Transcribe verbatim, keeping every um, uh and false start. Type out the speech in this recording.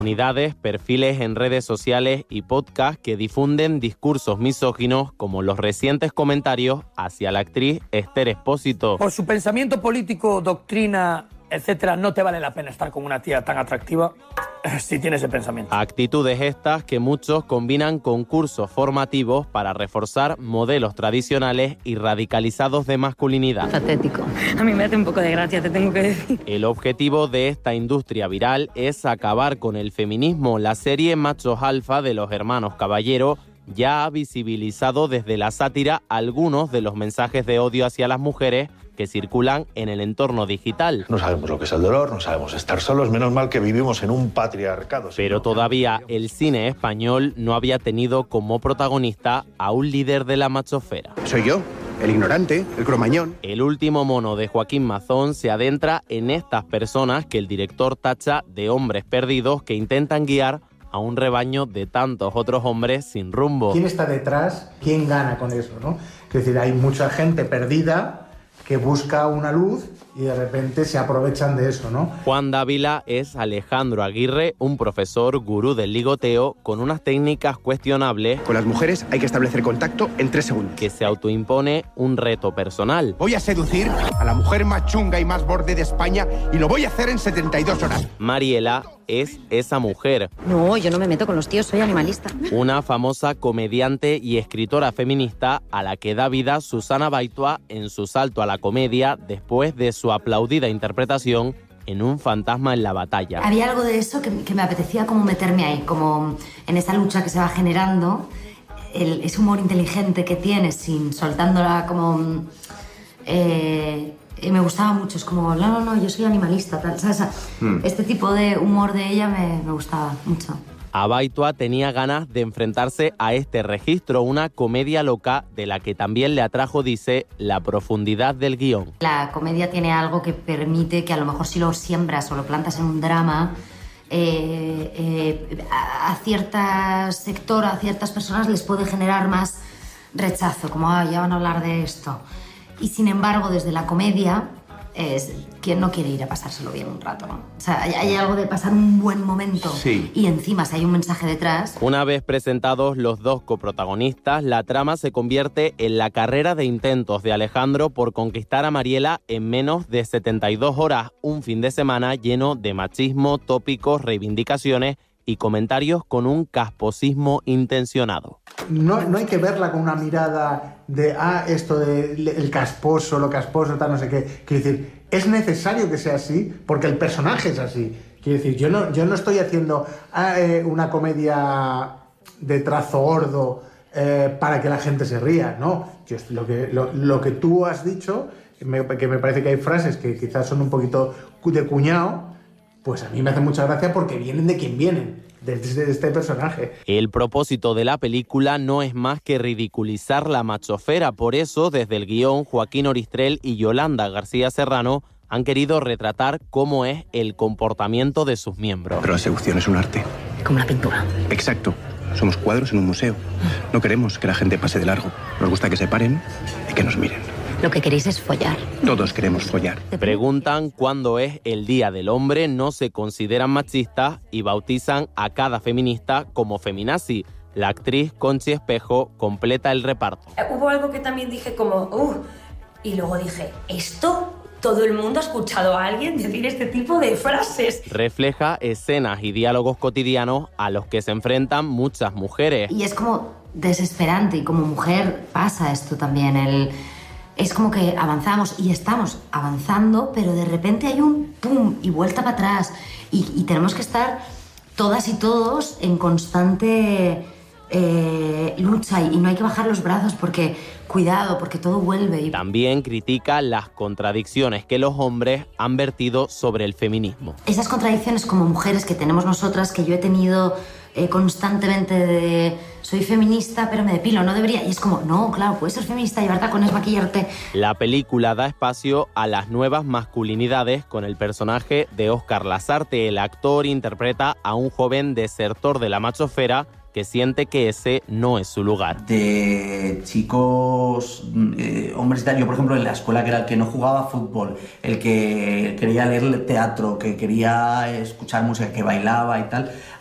Unidades, perfiles en redes sociales y podcasts que difunden discursos misóginos como los recientes comentarios hacia la actriz Esther Expósito. Por su pensamiento político, doctrina, etcétera, no te vale la pena estar con una tía tan atractiva si tienes ese pensamiento. Actitudes estas que muchos combinan con cursos formativos para reforzar modelos tradicionales y radicalizados de masculinidad. Patético. A mí me hace un poco de gracia, te tengo que decir. El objetivo de esta industria viral es acabar con el feminismo. La serie Machos Alfa de los hermanos Caballero ya ha visibilizado desde la sátira algunos de los mensajes de odio hacia las mujeres que circulan en el entorno digital. No sabemos lo que es el dolor, no sabemos estar solos, menos mal que vivimos en un patriarcado. Pero todavía el cine español no había tenido como protagonista a un líder de la machosfera. Soy yo, el ignorante, el cromañón. El último mono de Joaquín Mazón se adentra en estas personas que el director tacha de hombres perdidos que intentan guiar a un rebaño de tantos otros hombres sin rumbo. ¿Quién está detrás? ¿Quién gana con eso, no? Es decir, hay mucha gente perdida que busca una luz y de repente se aprovechan de eso, ¿no? Juan Dávila es Alejandro Aguirre, un profesor gurú del ligoteo con unas técnicas cuestionables. Con las mujeres hay que establecer contacto en tres segundos. Que se autoimpone un reto personal. Voy a seducir a la mujer más chunga y más borde de España y lo voy a hacer en setenta y dos horas. Mariela es esa mujer. No, yo no me meto con los tíos, soy animalista. Una famosa comediante y escritora feminista a la que da vida Susana Baitua en su salto a la comedia después de su aplaudida interpretación en Un fantasma en la batalla. Había algo de eso que, que me apetecía como meterme ahí, como en esa lucha que se va generando, el, ese humor inteligente que tiene sin soltándola como... Eh, y me gustaba mucho, es como, no, no, no, yo soy animalista, tal, ¿sabes? Mm. Este tipo de humor de ella me, me gustaba mucho. A Baitua tenía ganas de enfrentarse a este registro, una comedia loca de la que también le atrajo, dice, la profundidad del guión. La comedia tiene algo que permite que a lo mejor si lo siembras o lo plantas en un drama, eh, eh, a, a ciertas sector, a ciertas personas les puede generar más rechazo, como, ah, ya van a hablar de esto. Y sin embargo, desde la comedia, es quien no quiere ir a pasárselo bien un rato, ¿no? O sea, hay, hay algo de pasar un buen momento sí. Y encima si hay un mensaje detrás. Una vez presentados los dos coprotagonistas, la trama se convierte en la carrera de intentos de Alejandro por conquistar a Mariela en menos de setenta y dos horas, un fin de semana lleno de machismo, tópicos, reivindicaciones y comentarios con un casposismo intencionado. No, no hay que verla con una mirada de, ah, esto de el casposo, lo casposo, tal, no sé qué. Quiero decir, es necesario que sea así porque el personaje es así. Quiero decir, yo no, yo no estoy haciendo ah, eh, una comedia de trazo gordo eh, para que la gente se ría, no. Yo, lo, que, lo, lo que tú has dicho, me, que me parece que hay frases que quizás son un poquito de cuñado, pues a mí me hace mucha gracia porque vienen de quien vienen, desde de este personaje. El propósito de la película no es más que ridiculizar la machofera. Por eso, desde el guión, Joaquín Oristrel y Yolanda García Serrano han querido retratar cómo es el comportamiento de sus miembros. Pero la seducción es un arte. Como la pintura. Exacto. Somos cuadros en un museo. No queremos que la gente pase de largo. Nos gusta que se paren y que nos miren. Lo que queréis es follar. Todos queremos follar. Preguntan cuándo es el Día del Hombre, no se consideran machistas y bautizan a cada feminista como feminazi. La actriz Conchi Espejo completa el reparto. Hubo algo que también dije como, uh, y luego dije, ¿esto? ¿Todo el mundo ha escuchado a alguien decir este tipo de frases? Refleja escenas y diálogos cotidianos a los que se enfrentan muchas mujeres. Y es como desesperante y como mujer pasa esto también, el... Es como que avanzamos y estamos avanzando, pero de repente hay un pum y vuelta para atrás. Y, y tenemos que estar todas y todos en constante eh, lucha y, y no hay que bajar los brazos porque, cuidado, porque todo vuelve. Y... También critica las contradicciones que los hombres han vertido sobre el feminismo. Esas contradicciones como mujeres que tenemos nosotras, que yo he tenido eh, constantemente de... Soy feminista, pero me depilo, no debería. Y es como, no, claro, puedes ser feminista, llevar tacones, maquillarte. La película da espacio a las nuevas masculinidades con el personaje de Óscar Lasarte. El actor interpreta a un joven desertor de la machosfera que siente que ese no es su lugar. De chicos, eh, hombres y tal, yo por ejemplo en la escuela que era el que no jugaba fútbol, el que quería leer teatro, que quería escuchar música, que bailaba y tal,